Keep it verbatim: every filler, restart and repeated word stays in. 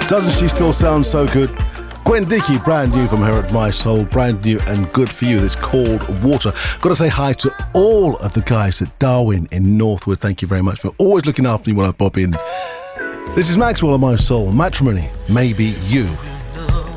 Doesn't she still sound so good? Gwen Dickey, brand new from her at My Soul, brand new and good for you. It's called Water. Got to say hi to all of the guys at Darwin in Northwood. Thank you very much for always looking after me when I pop in. This is Maxwell on My Soul. Matrimony, maybe you.